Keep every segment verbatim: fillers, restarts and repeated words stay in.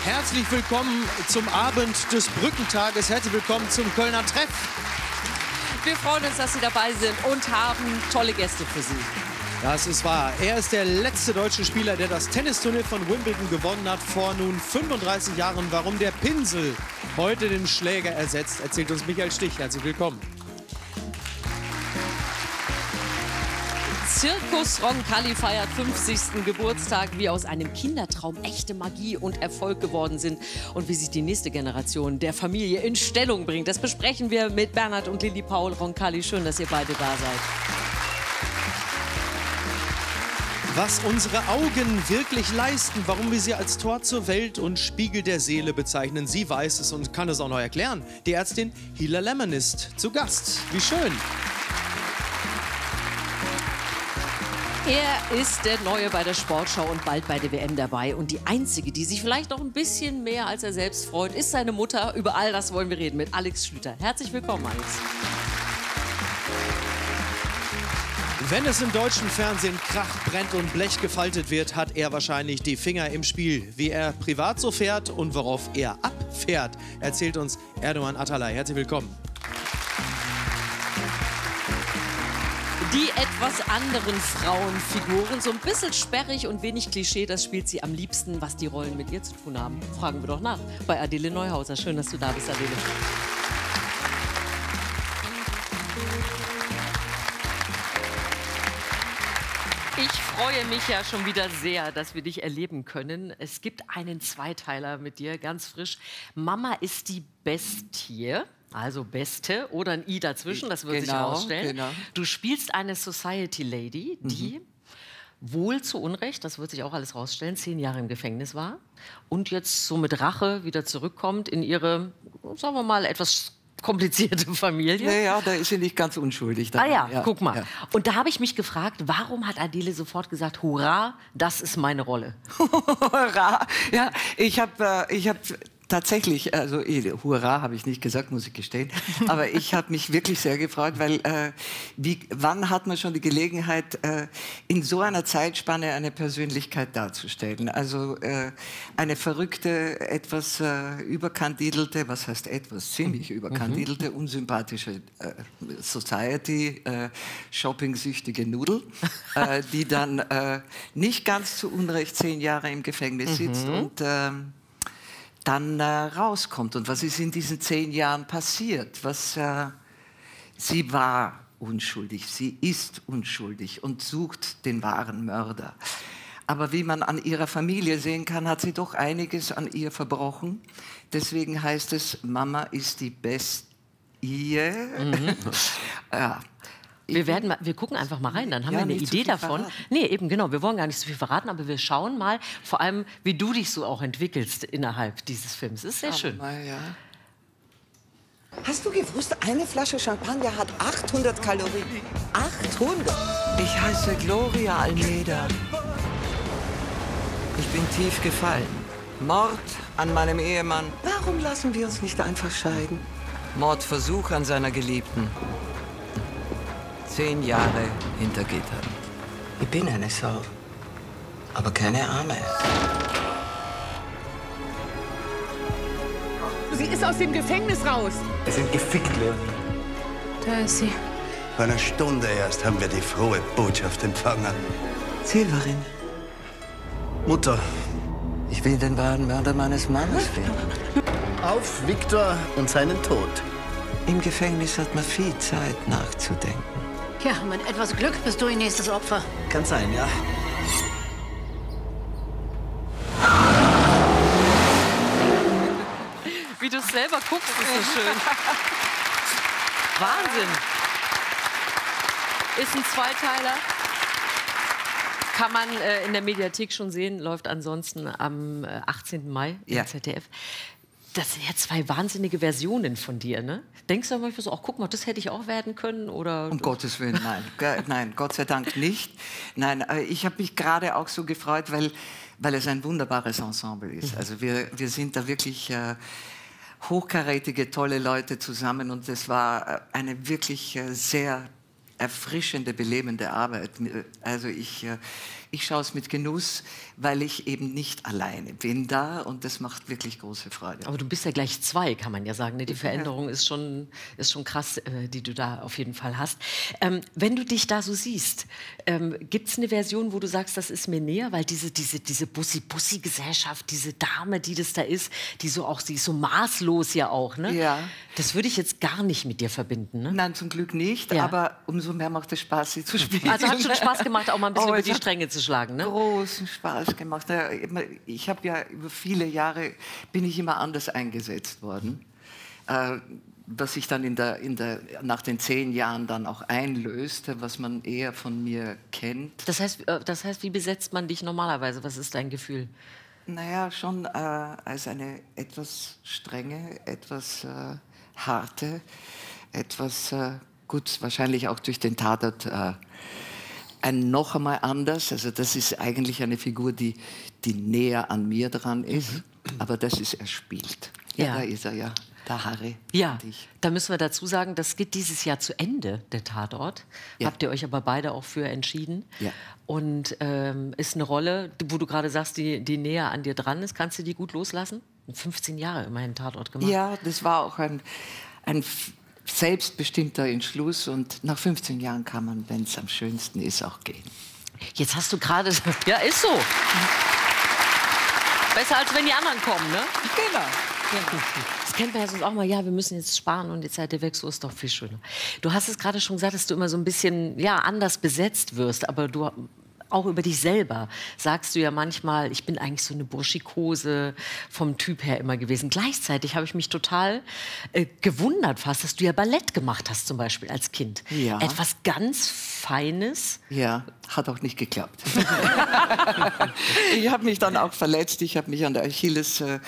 Herzlich willkommen zum Abend des Brückentages. Herzlich willkommen zum Kölner Treff. Wir freuen uns, dass Sie dabei sind und haben tolle Gäste für Sie. Das ist wahr. Er ist der letzte deutsche Spieler, der das Tennisturnier von Wimbledon gewonnen hat vor nun fünfunddreißig Jahren. Warum der Pinsel heute den Schläger ersetzt, erzählt uns Michael Stich. Herzlich willkommen. Circus Roncalli feiert fünfzigsten Geburtstag, wie aus einem Kindertraum echte Magie und Erfolg geworden sind und wie sich die nächste Generation der Familie in Stellung bringt. Das besprechen wir mit Bernhard und Lilly Paul Roncalli. Schön, dass ihr beide da seid. Was unsere Augen wirklich leisten, warum wir sie als Tor zur Welt und Spiegel der Seele bezeichnen. Sie weiß es und kann es auch noch erklären. Die Ärztin Hila Lemon ist zu Gast. Wie schön. Er ist der Neue bei der Sportschau und bald bei der W M dabei. Und die Einzige, die sich vielleicht noch ein bisschen mehr als er selbst freut, ist seine Mutter. Über all das wollen wir reden mit Alex Schlüter. Herzlich willkommen, Alex. Wenn es im deutschen Fernsehen Krach, brennt und Blech gefaltet wird, hat er wahrscheinlich die Finger im Spiel. Wie er privat so fährt und worauf er abfährt, erzählt uns Erdoğan Atalay. Herzlich willkommen. Die etwas anderen Frauenfiguren, so ein bisschen sperrig und wenig Klischee, das spielt sie am liebsten. Was die Rollen mit ihr zu tun haben, fragen wir doch nach bei Adele Neuhauser. Schön, dass du da bist, Adele. Ich freue mich ja schon wieder sehr, dass wir dich erleben können. Es gibt einen Zweiteiler mit dir, ganz frisch. Mama ist die Bestie. Also Beste oder ein I dazwischen, das wird genau, sich herausstellen. Genau. Du spielst eine Society Lady, die mhm. wohl zu Unrecht, das wird sich auch alles rausstellen, zehn Jahre im Gefängnis war und jetzt so mit Rache wieder zurückkommt in ihre, sagen wir mal, etwas komplizierte Familie. Ja, ja, da ist sie nicht ganz unschuldig. Ah ja, ja, guck mal. Ja. Und da habe ich mich gefragt, warum hat Adele sofort gesagt, hurra, das ist meine Rolle? Hurra! Ja, ich habe... Äh, ich hab Tatsächlich, also Hurra habe ich nicht gesagt, muss ich gestehen, aber ich habe mich wirklich sehr gefreut, weil äh, wie, wann hat man schon die Gelegenheit, äh, in so einer Zeitspanne eine Persönlichkeit darzustellen? Also äh, eine verrückte, etwas äh, überkandidelte, was heißt etwas, ziemlich überkandidelte, mhm. unsympathische äh, Society, äh, shopping-süchtige Nudel, äh, die dann äh, nicht ganz zu Unrecht zehn Jahre im Gefängnis sitzt mhm. und äh, dann äh, rauskommt. Und was ist in diesen zehn Jahren passiert? Was, äh, sie war unschuldig, sie ist unschuldig und sucht den wahren Mörder. Aber wie man an ihrer Familie sehen kann, hat sie doch einiges an ihr verbrochen. Deswegen heißt es, Mama ist die Bestie. Mhm. Ja. Wir, werden mal, wir gucken einfach mal rein, dann haben ja, wir eine Idee davon. Verraten. Nee, eben genau, wir wollen gar nicht so viel verraten, aber wir schauen mal, vor allem, wie du dich so auch entwickelst innerhalb dieses Films. Das ist sehr schön. Mal, ja. Hast du gewusst, eine Flasche Champagner hat achthundert Kalorien? achthundert? Ich heiße Gloria Almeida. Ich bin tief gefallen. Mord an meinem Ehemann. Warum lassen wir uns nicht einfach scheiden? Mordversuch an seiner Geliebten. Zehn Jahre hinter Gittern. Ich bin eine Sau, aber keine Arme. Sie ist aus dem Gefängnis raus. Wir sind gefickt, Leonie. Da ist sie. Vor einer Stunde erst haben wir die frohe Botschaft empfangen. Silberin. Mutter. Ich will den wahren Mörder meines Mannes finden. Auf Viktor und seinen Tod. Im Gefängnis hat man viel Zeit nachzudenken. Ja, mit etwas Glück bist du ihr nächstes Opfer. Kann sein, ja. Wie du es selber guckst, ist so schön. Wahnsinn. Ist ein Zweiteiler. Kann man äh, in der Mediathek schon sehen, läuft ansonsten am äh, achtzehnten Mai im ja. Z D F. Das sind ja zwei wahnsinnige Versionen von dir, ne? Denkst du manchmal so, ach, guck mal, das hätte ich auch werden können? Oder um Gottes Willen, nein. Nein, Gott sei Dank nicht. Nein, ich habe mich gerade auch so gefreut, weil, weil es ein wunderbares Ensemble ist. Also wir, wir sind da wirklich äh, hochkarätige, tolle Leute zusammen und es war eine wirklich äh, sehr erfrischende, belebende Arbeit. Also ich, ich schaue es mit Genuss, weil ich eben nicht alleine bin da und das macht wirklich große Freude. Aber du bist ja gleich zwei, kann man ja sagen. Ne? Die Veränderung ist schon, ist schon krass, äh, die du da auf jeden Fall hast. Ähm, wenn du dich da so siehst, ähm, gibt es eine Version, wo du sagst, das ist mir näher? Weil diese, diese, diese Bussi-Bussi-Gesellschaft, diese Dame, die das da ist, die so auch, sie ist so maßlos ja auch, ne? Ja. Das würde ich jetzt gar nicht mit dir verbinden, ne? Nein, zum Glück nicht, Ja. aber umso mehr macht es Spaß, sie zu spielen. Also hat schon Spaß gemacht, auch mal ein bisschen Oh, über es die hat Stränge zu schlagen, ne? Großen Spaß gemacht. Ja, ich habe ja über viele Jahre, bin ich immer anders eingesetzt worden. Äh, was sich dann in der, in der, nach den zehn Jahren dann auch einlöste, was man eher von mir kennt. Das heißt, äh, das heißt, wie besetzt man dich normalerweise? Was ist dein Gefühl? Naja, schon äh, als eine etwas strenge, etwas äh, harte, etwas, äh, gut, wahrscheinlich auch durch den Tatort, äh, ein noch einmal anders. Also das ist eigentlich eine Figur, die, die näher an mir dran ist, mhm. aber das ist erspielt. Ja, Ja. da ist er ja, der Harry. Ja, und ich. da müssen wir dazu sagen, das geht dieses Jahr zu Ende, der Tatort. Ja. Habt ihr euch aber beide auch für entschieden. Ja. Und ähm, ist eine Rolle, wo du gerade sagst, die, die näher an dir dran ist. Kannst du die gut loslassen? fünfzehn Jahre immerhin Tatort gemacht. Ja, das war auch ein, ein selbstbestimmter Entschluss und nach fünfzehn Jahren kann man, wenn es am schönsten ist, auch gehen. Jetzt hast du gerade... Ja, ist so. Besser, als wenn die anderen kommen, ne? Genau. Das kennt man ja sonst auch mal, ja, wir müssen jetzt sparen und die Zeit der weg, so ist doch viel schöner. Du hast es gerade schon gesagt, dass du immer so ein bisschen ja, anders besetzt wirst, aber du auch über dich selber sagst du ja manchmal, ich bin eigentlich so eine Burschikose vom Typ her immer gewesen. Gleichzeitig habe ich mich total äh, gewundert fast, dass du ja Ballett gemacht hast zum Beispiel als Kind. Ja. Etwas ganz Feines. Ja, hat auch nicht geklappt. Ich habe mich dann auch verletzt. Ich habe mich an der Achillessehne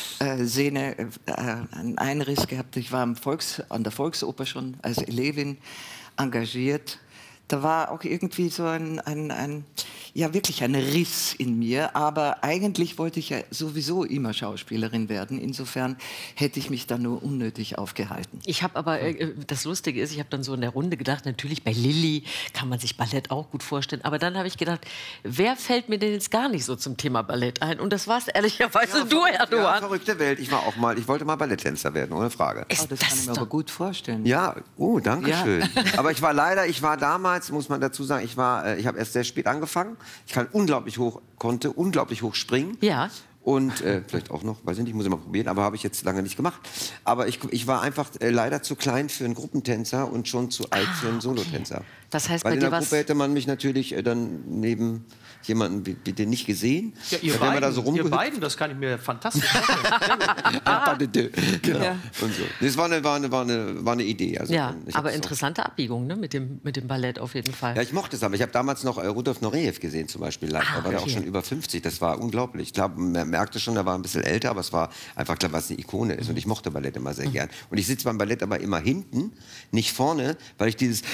äh, äh, einen Einriss gehabt. Ich war am Volks, an der Volksoper schon als Elevin engagiert. Da war auch irgendwie so ein, ein, ein, ja wirklich ein Riss in mir. Aber eigentlich wollte ich ja sowieso immer Schauspielerin werden. Insofern hätte ich mich da nur unnötig aufgehalten. Ich habe aber, äh, das Lustige ist, ich habe dann so in der Runde gedacht, natürlich bei Lilly kann man sich Ballett auch gut vorstellen. Aber dann habe ich gedacht, wer fällt mir denn jetzt gar nicht so zum Thema Ballett ein? Und das war's ehrlicherweise du, Erdogan. Ja, verrückte Welt. Ich war auch mal, ich wollte mal Balletttänzer werden, ohne Frage. Ist Oh, das das kann ich mir doch- aber gut vorstellen. Ja, oh, danke Ja. schön. Aber ich war leider, ich war damals, muss man dazu sagen, ich war, äh, ich habe erst sehr spät angefangen. Ich kann unglaublich hoch, konnte unglaublich hoch springen. Ja. Und äh, vielleicht auch noch, weiß ich nicht, muss ich mal probieren, aber habe ich jetzt lange nicht gemacht. Aber ich, ich war einfach äh, leider zu klein für einen Gruppentänzer und schon zu alt für einen Solotänzer. Das heißt, Weil bei in dir der war's- Gruppe hätte man mich natürlich äh, dann neben jemanden wie, wie den nicht gesehen. Ja, ihr, Dann wären wir beiden, da so ihr rumgehüpft. beiden, das kann ich mir fantastisch vorstellen. Genau. Ja. Und so. Das war eine, war eine, war eine, war eine Idee. Also Ja, ich aber hab's auch- interessante Abbiegung ne? mit, dem, mit dem Ballett auf jeden Fall. Ja, ich mochte es, aber ich habe damals noch äh, Rudolf Nureyev gesehen zum Beispiel live. Ah, Da war der auch okay. schon über fünfzig. Das war unglaublich. Ich glaube, man merkte schon, er war ein bisschen älter, aber es war einfach klar, was eine Ikone ist. Und ich mochte Ballett immer sehr gern. Und ich sitze beim Ballett aber immer hinten, nicht vorne, weil ich dieses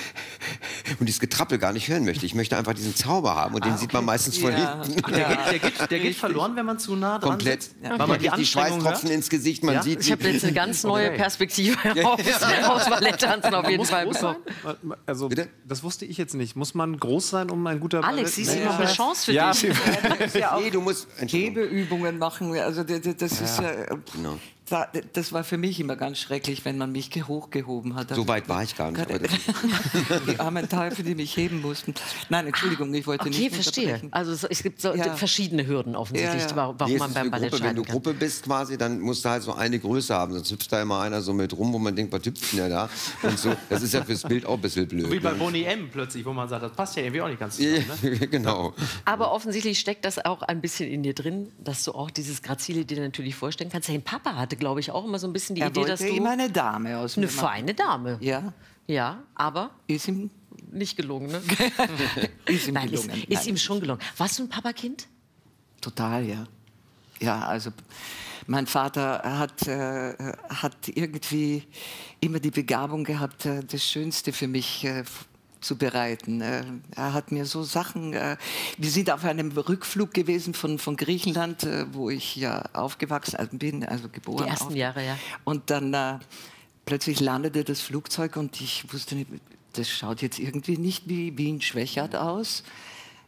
und dieses Getrappel gar nicht hören möchte. Ich möchte einfach diesen Zauber haben und den sieht man meistens von Ja. hinten. Ach, der, geht, der, geht, der geht verloren, wenn man zu nah dran Komplett. sitzt? Ja. Weil Man man die kriegt die Anstrengung Schweißtropfen hört? ins Gesicht, man Ja? sieht, Ich habe jetzt eine ganz neue Okay. Perspektive auf, aufs Balletttanzen auf jeden Muss Fall groß bekommen. sein? Also, Bitte? das wusste ich jetzt nicht. Muss man groß sein, um ein guter Alex, siehst du Ballett- noch eine Chance für ja, dich? Ja, auch nee, du musst... Entschuldigung. Hebeübungen machen. Also das, das ist ja, genau. da, das war für mich immer ganz schrecklich, wenn man mich hochgehoben hat. So weit war ich gar nicht. Aber das, Die armen Teufel, die mich heben mussten. Nein, Entschuldigung, ich wollte Okay, nicht verstehe. unterbrechen. Also so, es gibt so Ja. verschiedene Hürden offensichtlich, Ja, ja. warum Nee, es man ist beim eine Ballett Gruppe, wenn du scheitern kann. Gruppe bist quasi, dann musst du halt so eine Größe haben. Sonst hüpft da immer einer so mit rum, wo man denkt, was hüpft denn der da? Und so. Das ist ja fürs Bild auch ein bisschen blöd. Wie bei ne? Boney M. plötzlich, wo man sagt, das passt ja irgendwie auch nicht ganz zusammen. Ne? Genau. Aber offensichtlich steckt das auch ein bisschen in dir drin, dass du auch dieses Grazile dir natürlich vorstellen kannst. Dein Papa hatte, glaube ich, auch immer so ein bisschen die Er Idee, dass wollte du immer eine Dame aus eine mir machen. feine Dame. Ja, Ja, aber ist ihm, nicht gelungen, ne? ist ihm Nein, ist, gelungen. ist Nein. ihm schon gelungen. Warst du ein Papakind? Total, ja. Ja, also mein Vater hat, äh, hat irgendwie immer die Begabung gehabt, äh, das Schönste für mich äh, f- zu bereiten. Äh, er hat mir so Sachen... Äh, wir sind auf einem Rückflug gewesen von, von Griechenland, äh, wo ich ja aufgewachsen bin, also geboren. Die ersten auf- Jahre, ja. Und dann äh, plötzlich landete das Flugzeug und ich wusste nicht, das schaut jetzt irgendwie nicht wie Wien-Schwächert aus.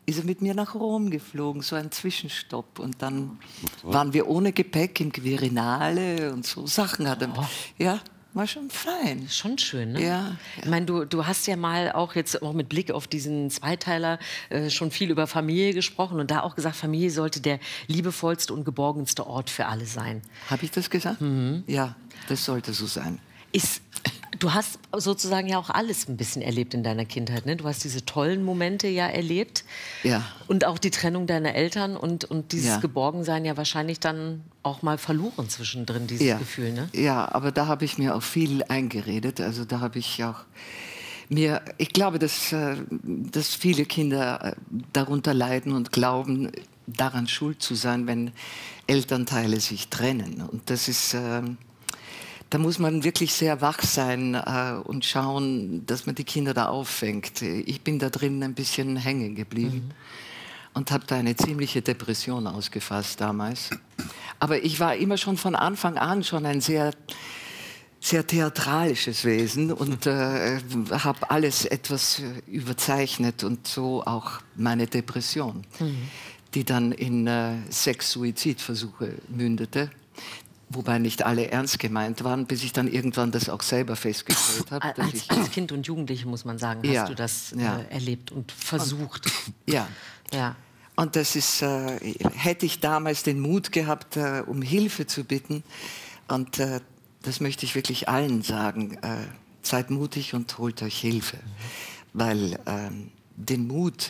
ist er mit mir nach Rom geflogen, so ein Zwischenstopp. Und dann waren wir ohne Gepäck im Quirinale und so Sachen hat er. Oh. Ja, war schon fein. Schon schön, ne? Ja. Ich meine, du, du hast ja mal auch jetzt auch mit Blick auf diesen Zweiteiler äh, schon viel über Familie gesprochen und da auch gesagt, Familie sollte der liebevollste und geborgenste Ort für alle sein. Habe ich das gesagt? Mhm. Ja, das sollte so sein. Ist, du hast sozusagen ja auch alles ein bisschen erlebt in deiner Kindheit, ne? Du hast diese tollen Momente ja erlebt. Ja. Und auch die Trennung deiner Eltern und, und dieses Ja. Geborgensein ja wahrscheinlich dann auch mal verloren zwischendrin, dieses Ja. Gefühl, ne? Ja, aber da habe ich mir auch viel eingeredet. Also da habe ich auch mir, ich glaube, dass, äh, dass viele Kinder äh, darunter leiden und glauben, daran schuld zu sein, wenn Elternteile sich trennen. Und das ist, äh, da muss man wirklich sehr wach sein äh, und schauen, dass man die Kinder da auffängt. Ich bin da drin ein bisschen hängen geblieben. Mhm. Und habe da eine ziemliche Depression ausgefasst damals. Aber ich war immer schon von Anfang an schon ein sehr, sehr theatralisches Wesen und äh, habe alles etwas überzeichnet und so auch meine Depression, mhm. die dann in äh, sechs Suizidversuche mündete. Wobei nicht alle ernst gemeint waren, bis ich dann irgendwann das auch selber festgestellt habe. Als, ich, als Kind und Jugendliche, muss man sagen, hast ja, du das ja. äh, erlebt und versucht. Und, ja. ja. Und das ist, äh, hätte ich damals den Mut gehabt, äh, um Hilfe zu bitten. Und äh, das möchte ich wirklich allen sagen. Äh, seid mutig und holt euch Hilfe. Weil ähm, den Mut,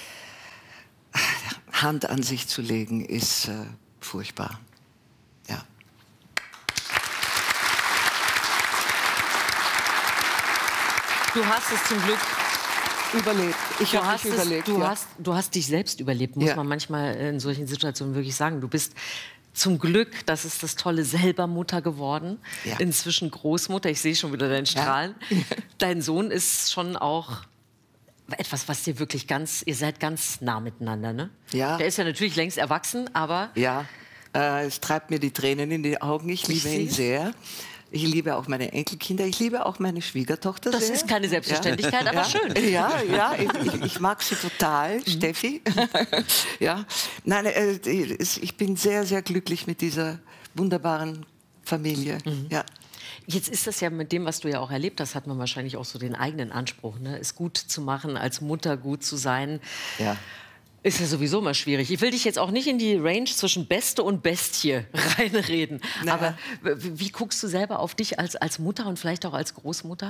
Hand an sich zu legen, ist äh, furchtbar. Ja. Du hast es zum Glück überlebt. Ich du habe hast mich es, überlebt. Du, ja. hast, du hast dich selbst überlebt, muss Ja. man manchmal in solchen Situationen wirklich sagen. Du bist zum Glück, das ist das Tolle, selber Mutter geworden. Ja. Inzwischen Großmutter. Ich sehe schon wieder deinen Strahlen. Ja. Dein Sohn ist schon auch etwas, was dir wirklich ganz, ihr seid ganz nah miteinander, ne? Ja. Der ist ja natürlich längst erwachsen, aber... Ja, äh, es treibt mir die Tränen in die Augen. Ich liebe ihn sehr. Ich liebe auch meine Enkelkinder. Ich liebe auch meine Schwiegertochter Das sehr. ist keine Selbstverständlichkeit, ja. aber ja. schön. Ja, ja, ich, ich, ich mag sie total, mhm. Steffi. ja. Nein, äh, ich bin sehr, sehr glücklich mit dieser wunderbaren Familie. Mhm. Ja. Jetzt ist das ja mit dem, was du ja auch erlebt hast, hat man wahrscheinlich auch so den eigenen Anspruch, ne? Es gut zu machen, als Mutter gut zu sein. Ja. Ist ja sowieso mal schwierig. Ich will dich jetzt auch nicht in die Range zwischen Beste und Bestie reinreden. Naja. Aber wie, wie guckst du selber auf dich als, als Mutter und vielleicht auch als Großmutter?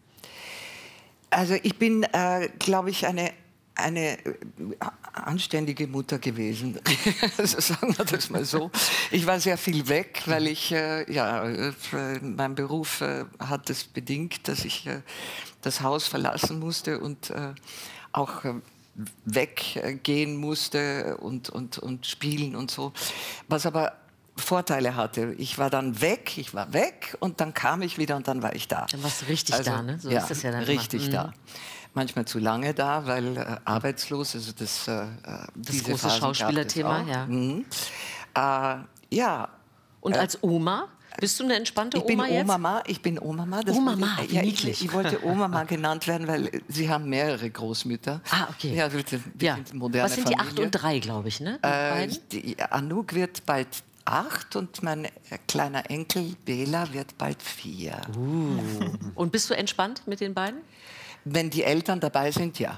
Also ich bin, äh, glaube ich, eine, eine anständige Mutter gewesen. Also sagen wir das mal so. Ich war sehr viel weg, weil ich, äh, ja, äh, mein Beruf äh, hat es bedingt, dass ich äh, das Haus verlassen musste und äh, auch äh, weggehen musste und, und, und spielen und so. Was aber Vorteile hatte. Ich war dann weg, ich war weg und dann kam ich wieder und dann war ich da. Dann warst du richtig also, da, ne? So ja, ist das ja dann richtig immer. da. Mhm. Manchmal zu lange da, weil äh, arbeitslos, also das, äh, das große Schauspielerthema, ja. Mhm. Äh, ja. Und äh, als Oma? Bist du eine entspannte ich bin Oma jetzt? Oma-Ma, ich bin Oma-Ma. Das Oma-Ma, wollte ich, ja, wie ich, niedlich. ich wollte Oma-Ma genannt werden, weil sie haben mehrere Großmütter. Ah, okay. Ja, wir, wir Ja. sind moderne Was sind die acht Familie. und drei, glaube ich, ne? Die Äh, beiden? die, Anouk wird bald acht und mein kleiner Enkel Bela wird bald vier. Uh. Und bist du entspannt mit den beiden? Wenn die Eltern dabei sind, ja.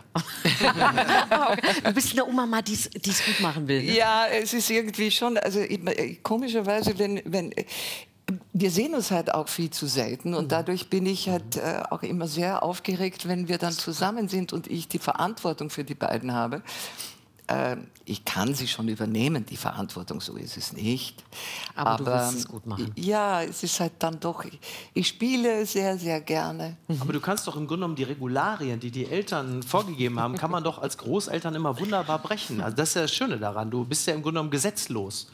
Du bist eine Oma, mal, die es gut machen will. Ne? Ja, es ist irgendwie schon, also komischerweise, wenn, wenn wir sehen uns halt auch viel zu selten und dadurch bin ich halt äh, auch immer sehr aufgeregt, wenn wir dann zusammen sind und ich die Verantwortung für die beiden habe. Äh, ich kann sie schon übernehmen, die Verantwortung, so ist es nicht. Aber, Aber du willst es gut machen. Ja, es ist halt dann doch, ich, ich spiele sehr, sehr gerne. Aber du kannst doch im Grunde genommen die Regularien, die die Eltern vorgegeben haben, kann man doch als Großeltern immer wunderbar brechen. Also das ist ja das Schöne daran, du bist ja im Grunde genommen gesetzlos.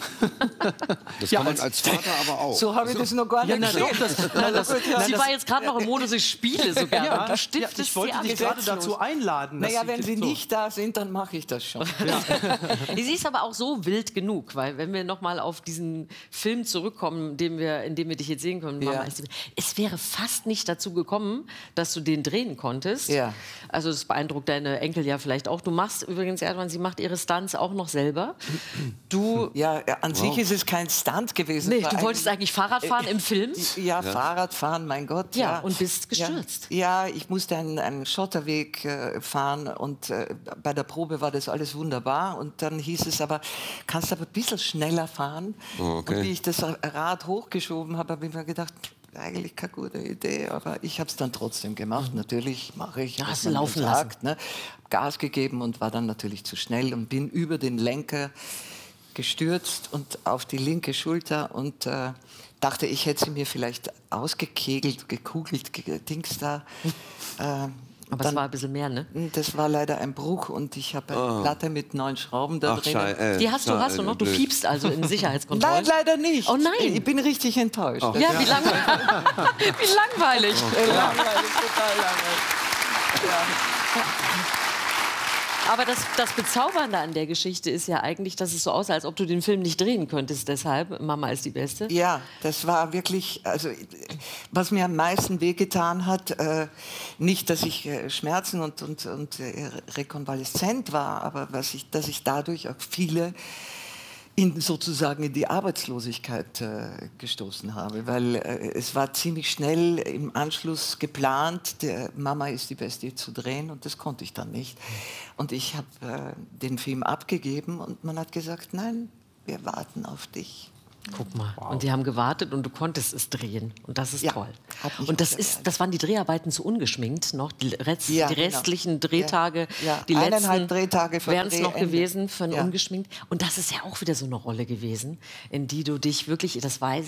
Das Ja, kann man als- als Vater aber auch. So habe ich das noch gar nicht Ja, na gesehen. doch, das, nein, das, nein, Sie das, war jetzt gerade noch im Modus, ich spiele sogar. ja, und du stiftest ja, ich wollte sie dich an. gerade dazu einladen. dass Naja, wenn sie so- nicht da sind, dann mache ich das schon. Ja. Sie ist aber auch so wild genug, weil wenn wir noch mal auf diesen Film zurückkommen, den wir, in dem wir dich jetzt sehen können, Mama, Ja. ist, es wäre fast nicht dazu gekommen, dass du den drehen konntest. Ja. Also das beeindruckt deine Enkel ja vielleicht auch. Du machst übrigens, Erdogan, sie macht ihre Stunts auch noch selber. Du, Ja, ja, an sich ist es kein Stunt gewesen. nee, Es war du wolltest eigentlich Fahrrad fahren im Film. Ja, Fahrradfahren, mein Gott. Ja, und bist gestürzt. Ja, ja, ich musste einen, einen Schotterweg äh, fahren und äh, bei der Probe war das alles wunderbar. Und dann hieß es aber, kannst aber ein bisschen schneller fahren. Oh, okay. Und wie ich das Rad hochgeschoben habe, habe ich mir gedacht, eigentlich keine gute Idee, aber ich habe es dann trotzdem gemacht. Natürlich mache ich, was hast du man laufen sagt, ne? Gas gegeben und war dann natürlich zu schnell und bin über den Lenker gestürzt und auf die linke Schulter und äh, dachte, ich hätte sie mir vielleicht ausgekegelt, gekugelt, ge Dings da. Äh, Aber es war ein bisschen mehr, ne? Das war leider ein Bruch und ich habe eine Platte mit neun Schrauben da Ach, drin. schei- äh, Die hast du, hast du noch? Du blöd. fiebst also in Sicherheitskontrollen. Nein, leider nicht. Oh nein. Ich bin richtig enttäuscht. Ja, wie, lang wie langweilig. Äh, langweilig, total langweilig. Aber das, das Bezaubernde an der Geschichte ist ja eigentlich, dass es so aussah, als ob du den Film nicht drehen könntest. Deshalb, Mama ist die Beste. Ja, das war wirklich, also was mir am meisten wehgetan hat, äh, nicht, dass ich äh, Schmerzen und, und, und äh, rekonvaleszent war, aber was ich, dass ich dadurch auch viele in, sozusagen in die Arbeitslosigkeit äh, gestoßen habe, weil äh, es war ziemlich schnell im Anschluss geplant, der Mama ist die Beste zu drehen und das konnte ich dann nicht. Und ich habe äh, den Film abgegeben und man hat gesagt, nein, wir warten auf dich. Guck mal. Und die haben gewartet und du konntest es drehen. Und das ist Ja, toll. hat mich Und das, auch ist, geärgert. das waren die Dreharbeiten zu ungeschminkt noch. Die, Rest, Ja, die genau. restlichen Drehtage, Ja, ja. die Eineinhalb letzten Drehtage vor wären es noch Drehende. gewesen für ein Ja. ungeschminkt. Und das ist ja auch wieder so eine Rolle gewesen, in die du dich wirklich, das weiß